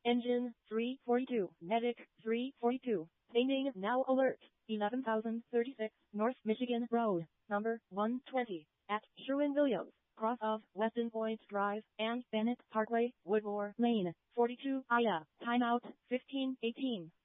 Engine 342. Medic 342. Painting now alert. 11,036 North Michigan Road, number 120, at Sherwin-Williams, cross of Weston Point Drive and Bennett Parkway, Woodmore Lane, 42 IA. Timeout 15:18.